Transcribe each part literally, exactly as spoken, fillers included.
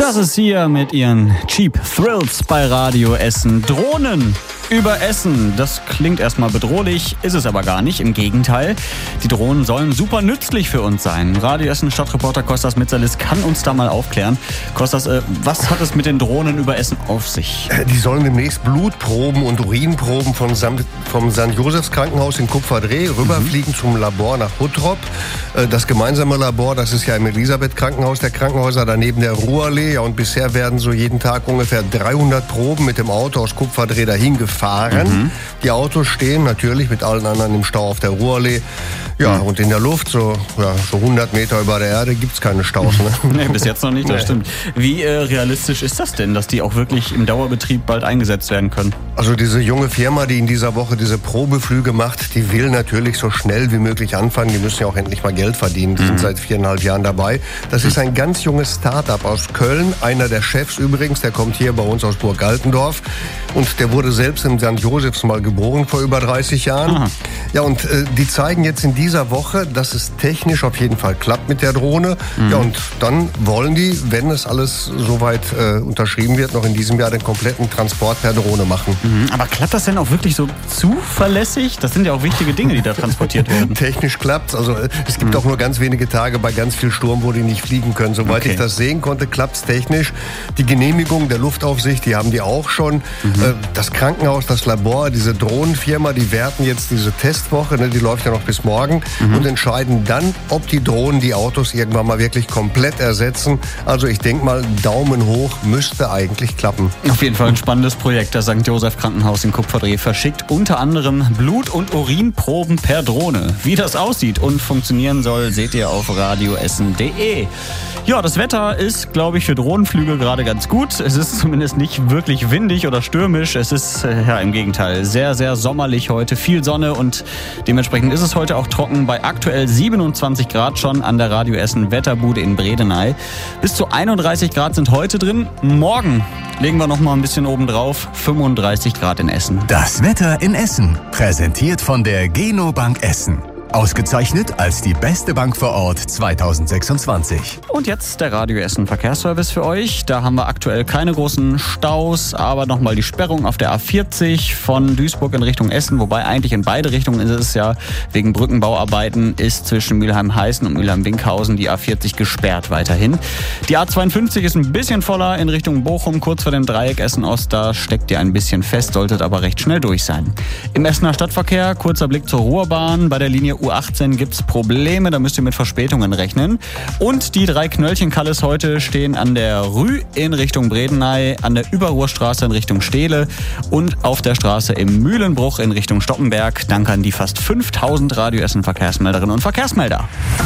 Das ist hier mit ihren Cheap Thrills bei Radio Essen. Drohnen über Essen. Das klingt erstmal bedrohlich, ist es aber gar nicht. Im Gegenteil, die Drohnen sollen super nützlich für uns sein. Radio Essen Stadtreporter Kostas Mitsalis kann uns da mal aufklären. Kostas, äh, was hat es mit den Drohnen über Essen auf sich? Die sollen demnächst Blutproben und Urinproben von Sam- vom Sankt Josephs Krankenhaus in Kupferdreh rüberfliegen mhm. zum Labor nach Bottrop. Das gemeinsame Labor, das ist ja im Elisabeth Krankenhaus der Krankenhäuser, daneben der Ruhrallee. Ja, und bisher werden so jeden Tag ungefähr dreihundert Proben mit dem Auto aus Kupferdreh dahin gefahren. Mhm. Die Autos stehen natürlich mit allen anderen im Stau auf der Ruhrallee. Ja, mhm. und in der Luft, so, ja, so hundert Meter über der Erde, gibt's keine Staus. Ne? Nee, bis jetzt noch nicht, das nee. stimmt. Wie äh, realistisch ist das denn, dass die auch wirklich im Dauerbetrieb bald eingesetzt werden können? Also diese junge Firma, die in dieser Woche diese Probeflüge macht, die will natürlich so schnell wie möglich anfangen. Die müssen ja auch endlich mal Geld verdienen. Die mhm. sind seit viereinhalb Jahren dabei. Das ist ein ganz junges Start-up aus Köln. Einer der Chefs übrigens, der kommt hier bei uns aus Burg Altendorf. Und der wurde selbst im Sankt Josephs mal geboren vor über dreißig Jahren. Aha. Ja, und äh, die zeigen jetzt in dieser Woche, dass es technisch auf jeden Fall klappt mit der Drohne. Mhm. Ja, und dann wollen die, wenn es alles soweit äh, unterschrieben wird, noch in diesem Jahr den kompletten Transport per Drohne machen. Mhm. Aber klappt das denn auch wirklich so zuverlässig? Das sind ja auch wichtige Dinge, die da transportiert werden. Technisch klappt's. Also es gibt mhm. auch nur ganz wenige Tage bei ganz viel Sturm, wo die nicht fliegen können. Soweit okay. ich das sehen konnte, klappt's technisch. Die Genehmigung der Luftaufsicht, die haben die auch schon. Mhm. Das Krankenhaus, das Labor, diese Drohnenfirma, die werten jetzt diese Testwoche, ne, die läuft ja noch bis morgen, mhm. und entscheiden dann, ob die Drohnen die Autos irgendwann mal wirklich komplett ersetzen. Also ich denke mal, Daumen hoch, müsste eigentlich klappen. Auf jeden Fall ein spannendes Projekt. Das Sankt Joseph Krankenhaus in Kupferdreh verschickt unter anderem Blut- und Urinproben per Drohne. Wie das aussieht und funktionieren soll, seht ihr auf radioessen punkt de. Ja, das Wetter ist, glaube ich, für Drohnenflüge gerade ganz gut. Es ist zumindest nicht wirklich windig oder stürmisch. Es ist, ja, im Gegenteil, sehr, sehr sommerlich heute. Viel Sonne und dementsprechend ist es heute auch trocken bei aktuell siebenundzwanzig Grad schon an der Radio Essen Wetterbude in Bredeney. Bis zu einunddreißig Grad sind heute drin. Morgen legen wir noch mal ein bisschen oben drauf. fünfunddreißig Grad in Essen. Das Wetter in Essen, präsentiert von der Genobank Essen. Ausgezeichnet als die beste Bank vor Ort zweitausendsechsundzwanzig. Und jetzt der Radio Essen Verkehrsservice für euch. Da haben wir aktuell keine großen Staus, aber nochmal die Sperrung auf der A vierzig von Duisburg in Richtung Essen. Wobei eigentlich in beide Richtungen ist es ja wegen Brückenbauarbeiten, ist zwischen Mülheim-Heißen und Mülheim-Winkhausen die A vierzig gesperrt weiterhin. Die A zweiundfünfzig ist ein bisschen voller in Richtung Bochum, kurz vor dem Dreieck Essen-Ost. Da steckt ihr ein bisschen fest, solltet aber recht schnell durch sein. Im Essener Stadtverkehr, kurzer Blick zur Ruhrbahn. Bei der Linie U achtzehn gibt's Probleme, da müsst ihr mit Verspätungen rechnen. Und die drei Knöllchen-Kalles heute stehen an der Rü in Richtung Bredeney, an der Überruhrstraße in Richtung Stehle und auf der Straße im Mühlenbruch in Richtung Stoppenberg. Danke an die fast fünftausend Radio Essen Verkehrsmelderinnen und Verkehrsmelder.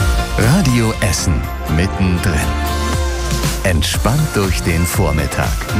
Radio Essen mittendrin. Entspannt durch den Vormittag.